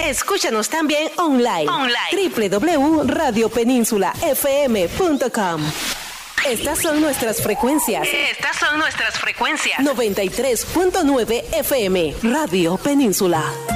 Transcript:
Escúchanos también online. www.radiopeninsulafm.com. Estas son nuestras frecuencias. 93.9 FM, Radio Península.